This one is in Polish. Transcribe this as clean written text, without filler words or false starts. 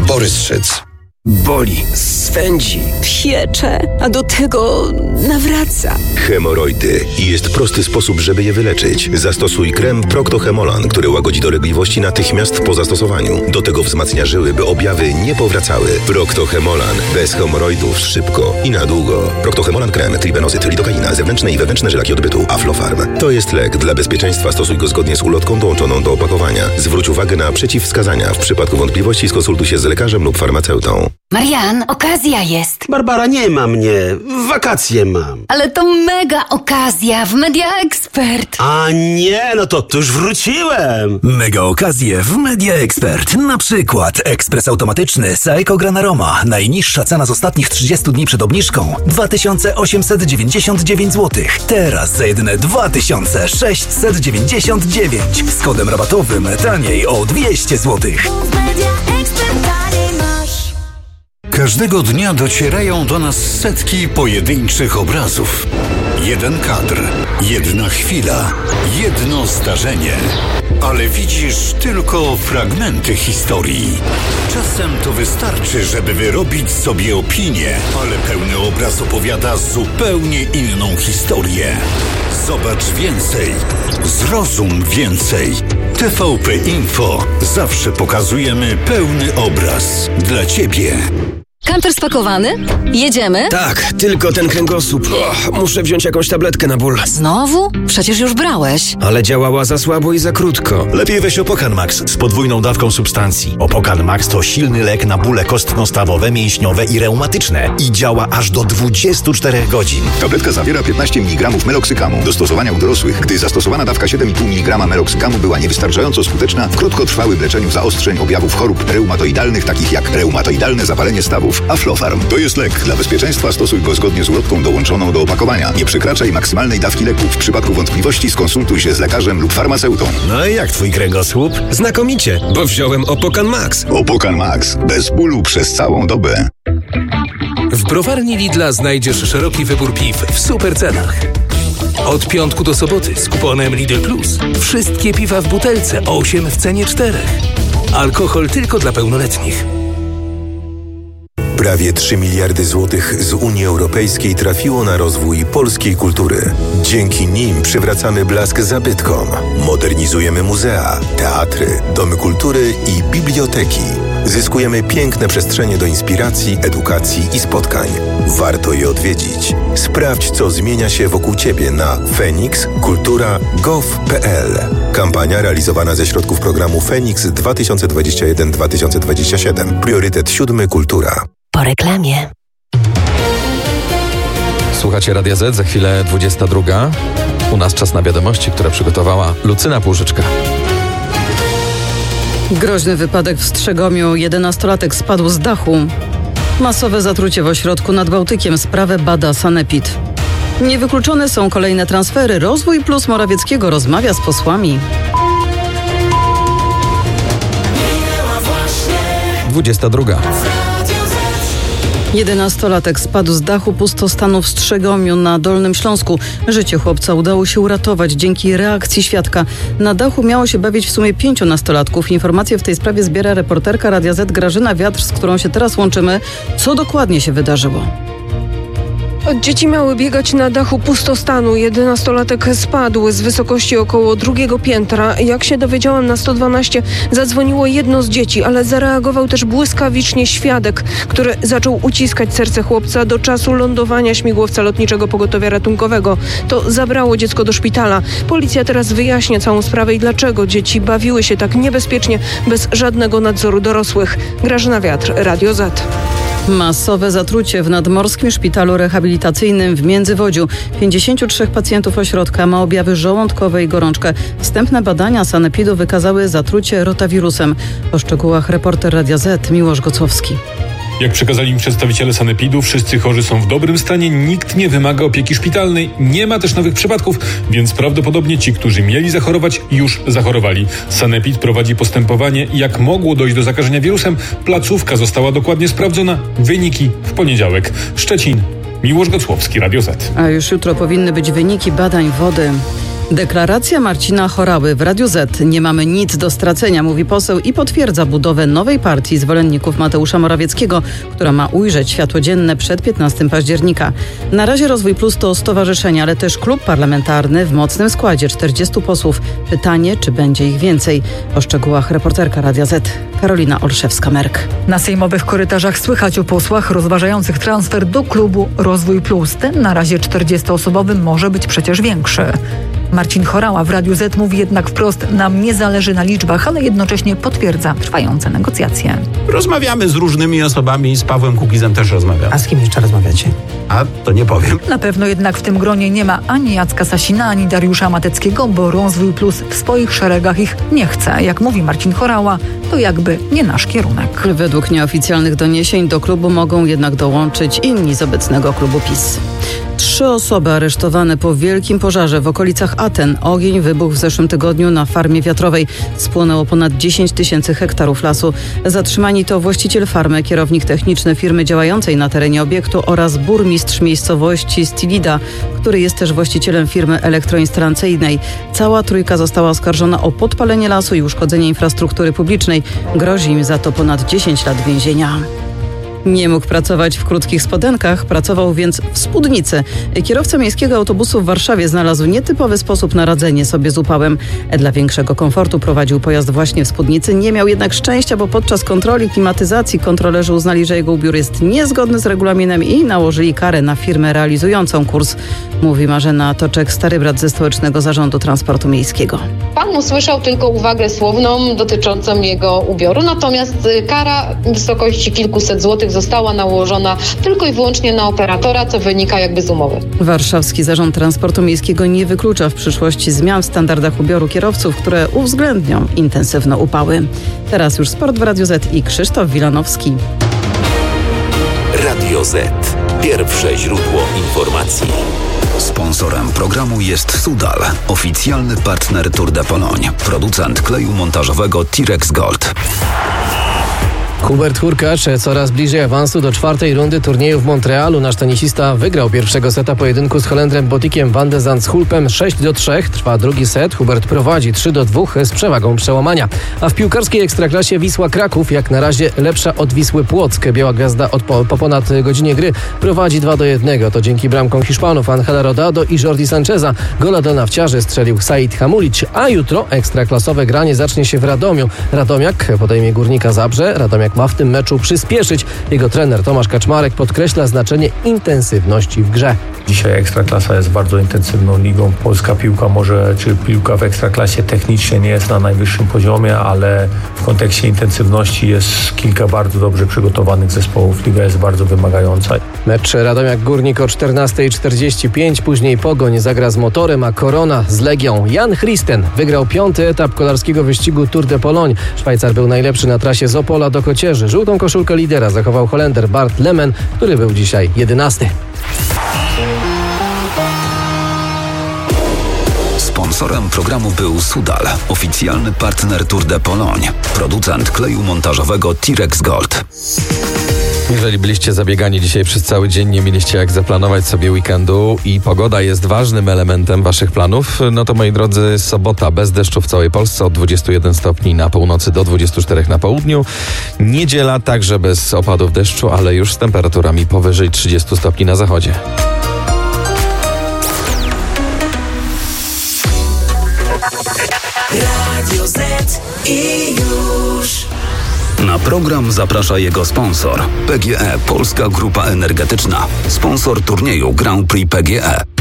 Borys Szyc. Boli, swędzi, piecze, a do tego nawraca. Hemoroidy. I jest prosty sposób, żeby je wyleczyć. Zastosuj krem Procto-Hemolan, który łagodzi dolegliwości natychmiast po zastosowaniu. Do tego wzmacnia żyły, by objawy nie powracały. Procto-Hemolan. Bez hemoroidów szybko i na długo. Procto-Hemolan krem, tribenozyt, lidokaina, zewnętrzne i wewnętrzne żylaki odbytu, Aflofarm. To jest lek. Dla bezpieczeństwa stosuj go zgodnie z ulotką dołączoną do opakowania. Zwróć uwagę na przeciwwskazania. W przypadku wątpliwości skonsultuj się z lekarzem lub farmaceutą. Marian, okazja jest. Barbara, nie ma mnie. Wakacje mam. Ale to mega okazja w Media Expert. A nie, no to już wróciłem. Mega okazje w Media Expert. Na przykład ekspres automatyczny Saeco Gran Aroma. Najniższa cena z ostatnich 30 dni przed obniżką 2899 zł. Teraz za jedyne 2699. Z kodem rabatowym taniej o 200 zł. Każdego dnia docierają do nas setki pojedynczych obrazów. Jeden kadr, jedna chwila, jedno zdarzenie. Ale widzisz tylko fragmenty historii. Czasem to wystarczy, żeby wyrobić sobie opinię, ale pełny obraz opowiada zupełnie inną historię. Zobacz więcej, zrozum więcej. TVP Info. Zawsze pokazujemy pełny obraz dla Ciebie. Kamper spakowany? Jedziemy? Tak, tylko ten kręgosłup. Muszę wziąć jakąś tabletkę na ból. Znowu? Przecież już brałeś. Ale działała za słabo i za krótko. Lepiej weź Opokan Max z podwójną dawką substancji. Opokan Max to silny lek na bóle kostno-stawowe, mięśniowe i reumatyczne. I działa aż do 24 godzin. Tabletka zawiera 15 mg meloksykamu. Do stosowania u dorosłych, gdy zastosowana dawka 7,5 mg meloksykamu była niewystarczająco skuteczna w krótkotrwałym leczeniu zaostrzeń objawów chorób reumatoidalnych, takich jak reumatoidalne zapalenie stawów. Aflofarm. To jest lek. Dla bezpieczeństwa stosuj go zgodnie z ulotką dołączoną do opakowania. Nie przekraczaj maksymalnej dawki leku. W przypadku wątpliwości skonsultuj się z lekarzem lub farmaceutą. No i jak twój kręgosłup? Znakomicie, bo wziąłem Opokan Max. Opokan Max. Bez bólu przez całą dobę. W browarni Lidla znajdziesz szeroki wybór piw w super cenach. Od piątku do soboty z kuponem Lidl Plus. Wszystkie piwa w butelce, 8 w cenie 4. Alkohol tylko dla pełnoletnich. Prawie 3 miliardy złotych z Unii Europejskiej trafiło na rozwój polskiej kultury. Dzięki nim przywracamy blask zabytkom, modernizujemy muzea, teatry, domy kultury i biblioteki. Zyskujemy piękne przestrzenie do inspiracji, edukacji i spotkań. Warto je odwiedzić. Sprawdź, co zmienia się wokół Ciebie na fenixkultura.gov.pl. Kampania realizowana ze środków programu Fenix 2021-2027. Priorytet 7. Kultura. Po reklamie. Słuchacie Radia Z, za chwilę 22. U nas czas na wiadomości, które przygotowała Lucyna Płużyczka. Groźny wypadek w Strzegomiu. 11-latek spadł z dachu. Masowe zatrucie w ośrodku nad Bałtykiem. Sprawę bada sanepid. Niewykluczone są kolejne transfery. Rozwój Plus Morawieckiego rozmawia z posłami. 22. 11-latek spadł z dachu pustostanu w Strzegomiu na Dolnym Śląsku. Życie chłopca udało się uratować dzięki reakcji świadka. Na dachu miało się bawić w sumie 5 nastolatków. Informacje w tej sprawie zbiera reporterka Radia Z Grażyna Wiatr, z którą się teraz łączymy. Co dokładnie się wydarzyło? Dzieci miały biegać na dachu pustostanu. 11-latek spadł z wysokości około 2. piętra. Jak się dowiedziałam, na 112 zadzwoniło jedno z dzieci, ale zareagował też błyskawicznie świadek, który zaczął uciskać serce chłopca do czasu lądowania śmigłowca lotniczego pogotowia ratunkowego. To zabrało dziecko do szpitala. Policja teraz wyjaśnia całą sprawę i dlaczego dzieci bawiły się tak niebezpiecznie, bez żadnego nadzoru dorosłych. Grażyna Wiatr, Radio Z. Masowe zatrucie w Nadmorskim Szpitalu Rehabilitacyjnym w Międzywodziu. 53 pacjentów ośrodka ma objawy żołądkowe i gorączkę. Wstępne badania sanepidu wykazały zatrucie rotawirusem. O szczegółach reporter Radia Z Miłosz Gocłowski. Jak przekazali mi przedstawiciele sanepidu, wszyscy chorzy są w dobrym stanie, nikt nie wymaga opieki szpitalnej, nie ma też nowych przypadków, więc prawdopodobnie ci, którzy mieli zachorować, już zachorowali. Sanepid prowadzi postępowanie, jak mogło dojść do zakażenia wirusem. Placówka została dokładnie sprawdzona. Wyniki w poniedziałek. Szczecin. Miłosz Gocłowski, Radio Z. A już jutro powinny być wyniki badań wody. Deklaracja Marcina Horały w Radiu Z. Nie mamy nic do stracenia, mówi poseł i potwierdza budowę nowej partii zwolenników Mateusza Morawieckiego, która ma ujrzeć światło dzienne przed 15 października. Na razie Rozwój Plus to stowarzyszenie, ale też klub parlamentarny w mocnym składzie 40 posłów. Pytanie, czy będzie ich więcej? O szczegółach reporterka Radia Z Karolina Olszewska-Merk. Na sejmowych korytarzach słychać o posłach rozważających transfer do klubu Rozwój Plus. Ten na razie 40-osobowy może być przecież większy. Marcin Horała w Radiu Z mówi jednak wprost: nam nie zależy na liczbach, ale jednocześnie potwierdza trwające negocjacje. Rozmawiamy z różnymi osobami, z Pawłem Kukizem też rozmawiam. A z kim jeszcze rozmawiacie? A to nie powiem. Na pewno jednak w tym gronie nie ma ani Jacka Sasina, ani Dariusza Mateckiego, bo Rozwój Plus w swoich szeregach ich nie chce. Jak mówi Marcin Horała, to jakby nie nasz kierunek. Według nieoficjalnych doniesień do klubu mogą jednak dołączyć inni z obecnego klubu PiS. 3 osoby aresztowane po wielkim pożarze w okolicach Aten. Ogień wybuchł w zeszłym tygodniu na farmie wiatrowej. Spłonęło ponad 10 000 hektarów lasu. Zatrzymani to właściciel farmy, kierownik techniczny firmy działającej na terenie obiektu oraz burmistrz miejscowości Stilida, który jest też właścicielem firmy elektroinstalacyjnej. Cała trójka została oskarżona o podpalenie lasu i uszkodzenie infrastruktury publicznej. Grozi im za to ponad 10 lat więzienia. Nie mógł pracować w krótkich spodenkach, pracował więc w spódnicy. Kierowca miejskiego autobusu w Warszawie znalazł nietypowy sposób na radzenie sobie z upałem. Dla większego komfortu prowadził pojazd właśnie w spódnicy. Nie miał jednak szczęścia, bo podczas kontroli klimatyzacji kontrolerzy uznali, że jego ubiór jest niezgodny z regulaminem i nałożyli karę na firmę realizującą kurs. Mówi Marzena Toczek, stary brat ze Stołecznego Zarządu Transportu Miejskiego. Pan usłyszał tylko uwagę słowną dotyczącą jego ubioru, natomiast kara w wysokości kilkuset złotych została nałożona tylko i wyłącznie na operatora, co wynika jakby z umowy. Warszawski Zarząd Transportu Miejskiego nie wyklucza w przyszłości zmian w standardach ubioru kierowców, które uwzględnią intensywne upały. Teraz już sport w Radiu Z i Krzysztof Wilanowski. Radio Z. Pierwsze źródło informacji. Sponsorem programu jest Sudal, oficjalny partner Tour de Pologne, producent kleju montażowego Tirex Gold. Hubert Hurkacz coraz bliżej awansu do 4. rundy turnieju w Montrealu. Nasz tenisista wygrał pierwszego seta pojedynku z Holendrem Botikiem van de Zandschulpem 6-3. Trwa drugi set. Hubert prowadzi 3-2 z przewagą przełamania. A w piłkarskiej ekstraklasie Wisła Kraków jak na razie lepsza od Wisły Płock. Biała Gwiazda po ponad godzinie gry prowadzi 2-1. To dzięki bramkom Hiszpanów Angela Rodado i Jordi Sancheza. Gola do nawciarzy strzelił Said Hamulic, a jutro ekstraklasowe granie zacznie się w Radomiu. Radomiak podejmie Górnika Zabrze. Radomiak ma w tym meczu przyspieszyć. Jego trener Tomasz Kaczmarek podkreśla znaczenie intensywności w grze. Dzisiaj Ekstraklasa jest bardzo intensywną ligą. Polska piłka czy piłka w Ekstraklasie technicznie nie jest na najwyższym poziomie, ale w kontekście intensywności jest kilka bardzo dobrze przygotowanych zespołów. Liga jest bardzo wymagająca. Mecz Radomiak-Górnik o 14:45. Później Pogoń zagra z Motorem, a Korona z Legią. Jan Christen wygrał 5. etap kolarskiego wyścigu Tour de Pologne. Szwajcar był najlepszy na trasie z Opola do Kocierzy. Żółtą koszulkę lidera zachował Holender Bart Lemen, który był dzisiaj 11. Sponsorem programu był Sudal, oficjalny partner Tour de Pologne, producent kleju montażowego Tirex Gold. Jeżeli byliście zabiegani dzisiaj przez cały dzień, nie mieliście jak zaplanować sobie weekendu i pogoda jest ważnym elementem waszych planów, no to moi drodzy, sobota bez deszczu w całej Polsce od 21 stopni na północy do 24 na południu. Niedziela także bez opadów deszczu, ale już z temperaturami powyżej 30 stopni na zachodzie. Radio Z i już. Na program zaprasza jego sponsor. PGE Polska Grupa Energetyczna. Sponsor turnieju Grand Prix PGE.